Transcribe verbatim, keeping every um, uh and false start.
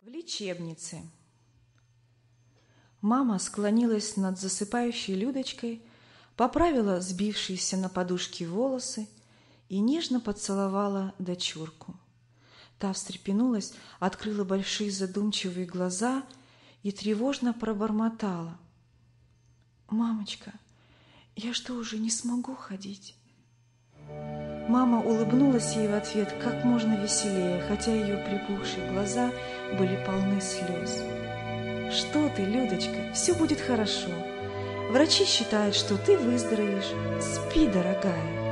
В лечебнице. Мама склонилась над засыпающей Людочкой, поправила сбившиеся на подушке волосы и нежно поцеловала дочурку. Та встрепенулась, открыла большие задумчивые глаза и тревожно пробормотала: «Мамочка, я что, уже не смогу ходить?» Мама улыбнулась ей в ответ как можно веселее, хотя ее припухшие глаза были полны слез. «Что ты, Людочка, все будет хорошо. Врачи считают, что ты выздоровеешь. Спи, дорогая».